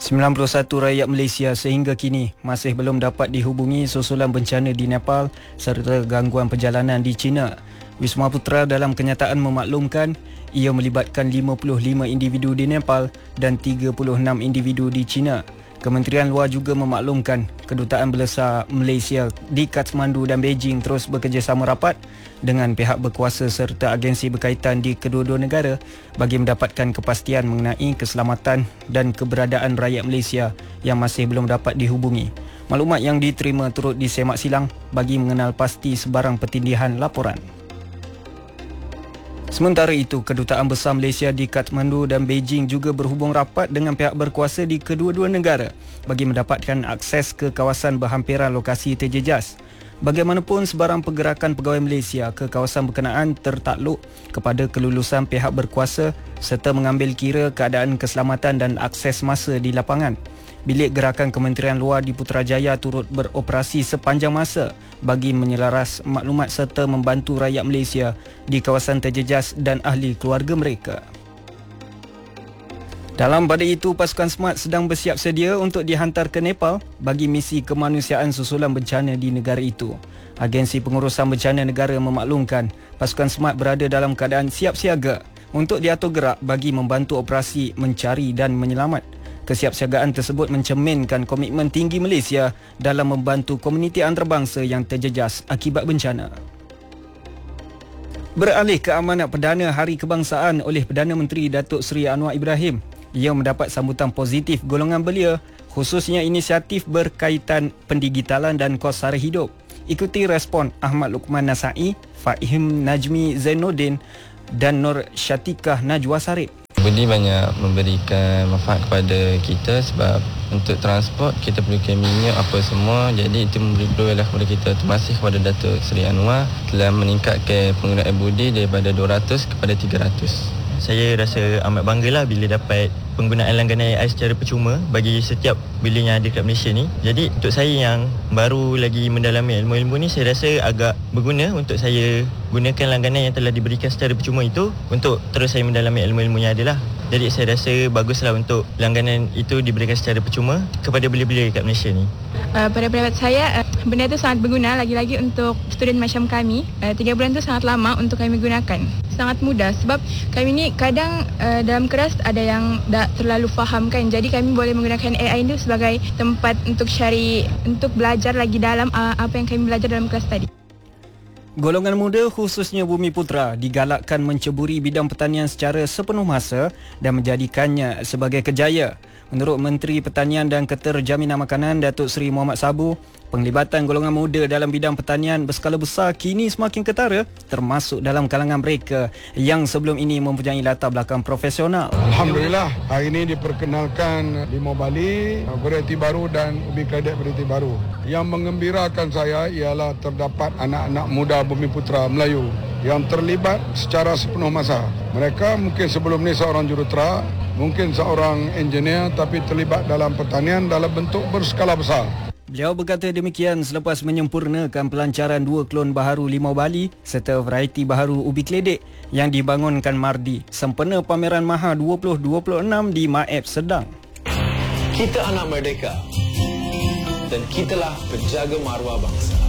91 rakyat Malaysia sehingga kini masih belum dapat dihubungi susulan bencana di Nepal serta gangguan perjalanan di China. Wisma Putra dalam kenyataan memaklumkan ia melibatkan 55 individu di Nepal dan 36 individu di China. Kementerian Luar juga memaklumkan Kedutaan Besar Malaysia di Kathmandu dan Beijing terus bekerjasama rapat dengan pihak berkuasa serta agensi berkaitan di kedua-dua negara bagi mendapatkan kepastian mengenai keselamatan dan keberadaan rakyat Malaysia yang masih belum dapat dihubungi. Maklumat yang diterima turut disemak silang bagi mengenal pasti sebarang pertindihan laporan. Sementara itu, Kedutaan Besar Malaysia di Kathmandu dan Beijing juga berhubung rapat dengan pihak berkuasa di kedua-dua negara bagi mendapatkan akses ke kawasan berhampiran lokasi terjejas. Bagaimanapun, sebarang pergerakan pegawai Malaysia ke kawasan berkenaan tertakluk kepada kelulusan pihak berkuasa serta mengambil kira keadaan keselamatan dan akses masa di lapangan. Bilik Gerakan Kementerian Luar di Putrajaya turut beroperasi sepanjang masa bagi menyelaras maklumat serta membantu rakyat Malaysia di kawasan terjejas dan ahli keluarga mereka. Dalam pada itu, pasukan SMART sedang bersiap sedia untuk dihantar ke Nepal bagi misi kemanusiaan susulan bencana di negara itu. Agensi Pengurusan Bencana Negara memaklumkan pasukan SMART berada dalam keadaan siap siaga untuk diatur gerak bagi membantu operasi mencari dan menyelamat. Kesiapsiagaan tersebut mencerminkan komitmen tinggi Malaysia dalam membantu komuniti antarabangsa yang terjejas akibat bencana. Beralih ke amanat Perdana Hari Kebangsaan oleh Perdana Menteri Datuk Seri Anwar Ibrahim, ia mendapat sambutan positif golongan belia, khususnya inisiatif berkaitan pendigitalan dan kos sara hidup. Ikuti respon Ahmad Luqman Nasai, Fahim Najmi Zainuddin dan Nur Syatikah Najwa Sarip. Budi banyak memberikan manfaat kepada kita sebab untuk transport kita perlukan minyak apa semua, jadi itu memberi peluang kepada kita. Terima kasih kepada Datuk Seri Anwar telah meningkatkan penggunaan Budi daripada 200 kepada 300. Saya rasa amat banggalah bila dapat penggunaan langganan AI secara percuma bagi setiap bilik yang ada kat Malaysia ni. Jadi untuk saya yang baru lagi mendalami ilmu-ilmu ni, saya rasa agak berguna untuk saya gunakan langganan yang telah diberikan secara percuma itu untuk terus saya mendalami ilmu-ilmu yang ada lah. Jadi saya rasa baguslah untuk langganan itu diberikan secara percuma kepada belia-belia kat Malaysia ni. Pada pendapat saya, benda itu sangat berguna lagi-lagi untuk student macam kami. 3 bulan itu sangat lama untuk kami gunakan. Sangat mudah sebab kami ni kadang dalam kelas ada yang tak terlalu faham kan. Jadi kami boleh menggunakan AI itu sebagai tempat untuk untuk belajar lagi dalam apa yang kami belajar dalam kelas tadi. Golongan muda khususnya Bumi Putra digalakkan menceburi bidang pertanian secara sepenuh masa dan menjadikannya sebagai kerjaya. Menurut Menteri Pertanian dan Keterjaminan Makanan Datuk Seri Mohamad Sabu, penglibatan golongan muda dalam bidang pertanian berskala besar kini semakin ketara, termasuk dalam kalangan mereka yang sebelum ini mempunyai latar belakang profesional. Alhamdulillah, hari ini diperkenalkan Limau Bali, varieti baru dan ubi kredit varieti baru. Yang mengembirakan saya ialah terdapat anak-anak muda Bumi Putra Melayu yang terlibat secara sepenuh masa. Mereka mungkin sebelum ni seorang jurutera, mungkin seorang engineer, tapi terlibat dalam pertanian dalam bentuk berskala besar. Beliau berkata demikian selepas menyempurnakan pelancaran 2 klon baharu Limau Bali serta varieti baharu ubi keledek yang dibangunkan Mardi sempena pameran Maha 2026 di Maep Sedang. Kita anak merdeka dan kitalah penjaga maruah bangsa.